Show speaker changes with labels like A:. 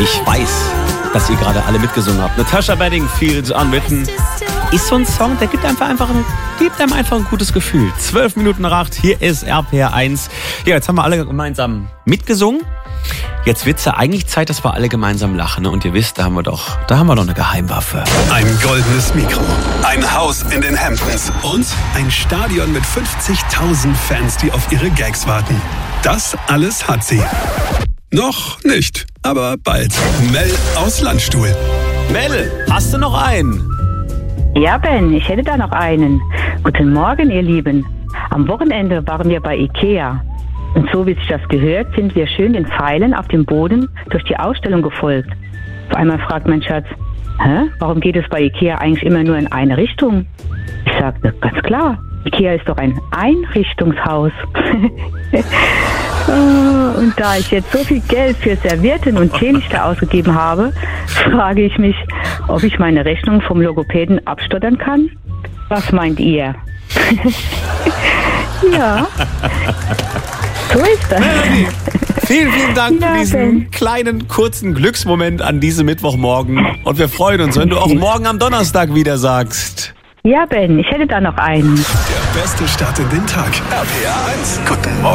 A: Ich weiß, dass ihr gerade alle mitgesungen habt. Natasha Bedingfield, Unwritten, ist so ein Song, der gibt einem einfach ein gutes Gefühl. 12 Minuten nach 8, hier ist RPR1. Ja, jetzt haben wir alle gemeinsam mitgesungen. Jetzt wird's ja eigentlich Zeit, dass wir alle gemeinsam lachen. Ne? Und ihr wisst, da haben wir doch eine Geheimwaffe.
B: Ein goldenes Mikro, ein Haus in den Hamptons und ein Stadion mit 50.000 Fans, die auf ihre Gags warten. Das alles hat sie. Noch nicht, aber bald. Mel aus Landstuhl.
A: Mel, hast du noch einen?
C: Ja, Ben, ich hätte da noch einen. Guten Morgen, ihr Lieben. Am Wochenende waren wir bei Ikea. Und so wie sich das gehört, sind wir schön den Pfeilen auf dem Boden durch die Ausstellung gefolgt. Auf einmal fragt mein Schatz, warum geht es bei Ikea eigentlich immer nur in eine Richtung? Ich sagte, ganz klar, Ikea ist doch ein Einrichtungshaus. Und da ich jetzt so viel Geld für Servietten und Teelichter ausgegeben habe, frage ich mich, ob ich meine Rechnung vom Logopäden abstottern kann? Was meint ihr? Ja, so ist das.
A: Melanie, vielen Dank für diesen
C: Ben.
A: kleinen, kurzen Glücksmoment an diesem Mittwochmorgen. Und wir freuen uns, wenn du auch morgen am Donnerstag wieder sagst.
C: Ja, Ben, ich hätte da noch einen.
B: Der beste Start in den Tag. RPR 1. Guten Morgen.